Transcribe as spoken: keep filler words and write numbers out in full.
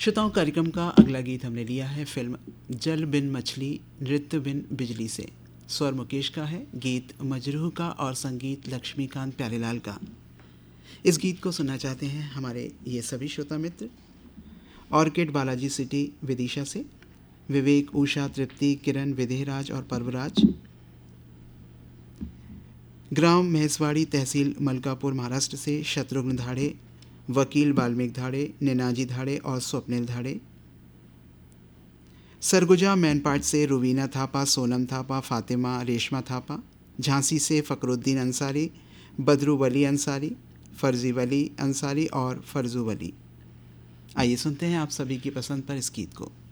श्रोताओं, कार्यक्रम का अगला गीत हमने लिया है फिल्म जल बिन मछली नृत्य बिन बिजली से। स्वर मुकेश का है, गीत मजरूह का और संगीत लक्ष्मीकांत प्यारेलाल का। इस गीत को सुनना चाहते हैं हमारे ये सभी श्रोता मित्र ऑर्किड बालाजी सिटी विदिशा से, विवेक, उषा, तृप्ति, किरण, विदेहराज और पर्वराज, ग्राम महेशवाड़ी, तहसील मलकापुर, महाराष्ट्र से शत्रुघ्न धाड़े, वकील वाल्मीकि धाड़े, निनाजी धाड़े और स्वप्निल धाड़े, सरगुजा मैनपाट से रुवीना थापा, सोनम थापा, फातिमा, रेशमा थापा, झांसी से फ़करुद्दीन अंसारी, बदरू वली अंसारी, फ़र्जी वली अंसारी और फ़र्जू वली। आइए सुनते हैं आप सभी की पसंद पर इस गीत को।